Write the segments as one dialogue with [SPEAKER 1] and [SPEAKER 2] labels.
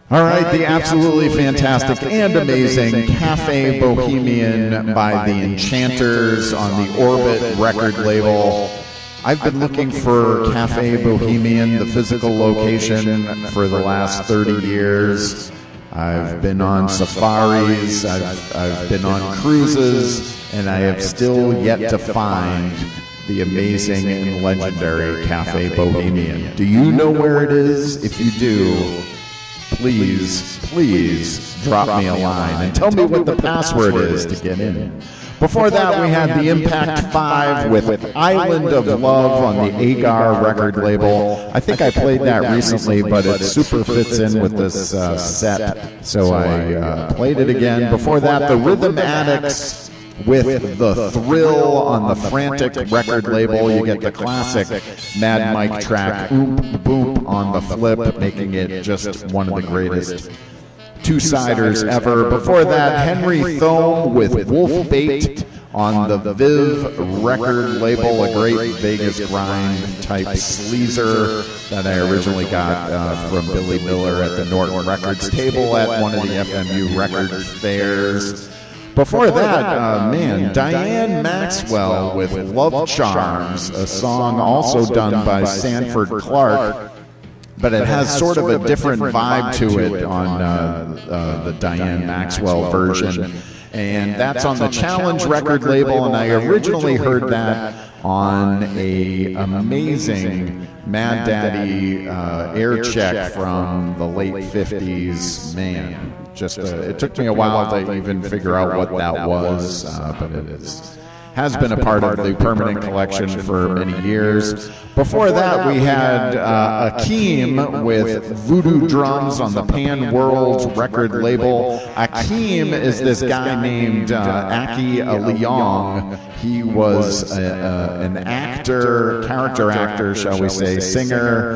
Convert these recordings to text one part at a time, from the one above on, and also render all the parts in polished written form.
[SPEAKER 1] All right, the absolutely fantastic and amazing Cafe Bohemian by the Enchanters on the Orbit record label. I've been looking for Cafe Bohemian, the physical location, for the last 30 years. I've been on safaris, I've been on cruises, and I have still yet to find the amazing and legendary Cafe Bohemian. Do you know where it is? If you do, please drop me a line and tell me what the password is to get in. Before that, we had the Impact 5 with Island of Love on the Agar record label. I think I played that recently, but it super fits in with this set, so I played it again. Before that, the Rhythm Addicts with The Thrill on the Frantic record label. You get the classic Mad Mike track, Oomp Boomp on the flip, making it just one of the greatest two-siders ever. Before that, Henry Thome with Wolf Bait on the Viv record label, a great Vegas grind type sleazer that I originally got from Billy Miller at the Norton Records table at one of the FMU record fairs. Before that, Diane Maxwell with Love Charms, a song also done by Sanford Clark, but it has sort of a different vibe to it on the Diane Maxwell version. And that's on the Challenge record label, and I originally heard that on a amazing Mad Daddy air check from the late 50s. Man, it took me a while to even figure out what that was, but it has been a part of the permanent collection for many years. Before that, we had Akeem with Voodoo Drums on the Pan World record label. Akeem is this guy named Aki Leong. He was an actor, character actor, shall we say, singer,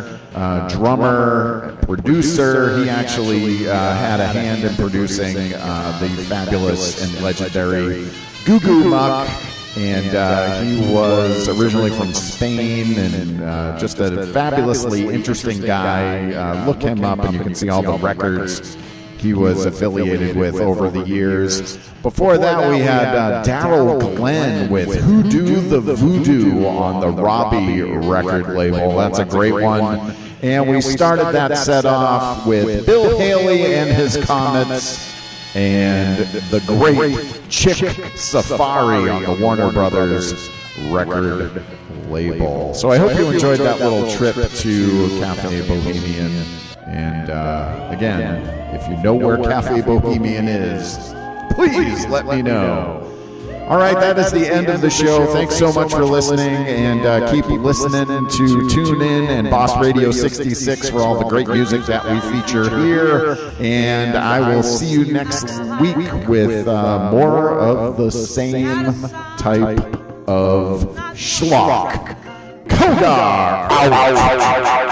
[SPEAKER 1] drummer, producer. He actually had a hand in producing the fabulous and legendary Goo Goo Muck. And he was originally from Spain, and just a fabulously interesting guy. Look him up and you can see all the records he was affiliated with over the years. Before that, we had Daryl Glenn with Who Do the Voodoo on the Robbie record label. That's a great one. And we started that set off with Bill Haley and his Comets and the great Chick Safari on the Warner Brothers record label. So I hope you enjoyed that little trip to Cafe Bohemian. And again, if you know where Cafe Bohemian is, please let me know. All right, that is the end of the show. Thanks so much for listening, and keep listening to Tune In and Boss Radio 66 for all the great music that we feature here. And I will see you next week with more of the same type of schlock. Kodar!